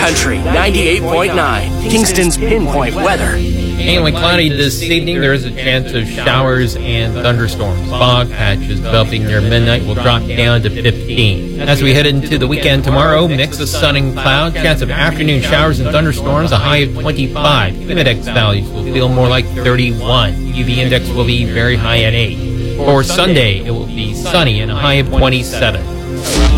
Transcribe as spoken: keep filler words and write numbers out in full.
Country ninety-eight point nine, Kingston's pinpoint weather. Mainly cloudy this evening. There is a chance of showers and thunderstorms. Fog patches developing near midnight will drop down to fifteen. As we head into the weekend tomorrow, mix of sun and cloud, chance of afternoon showers and thunderstorms, a high of twenty-five. Humidex values will feel more like thirty-one. U V index will be very high at eight. For Sunday, it will be sunny and a high of twenty-seven.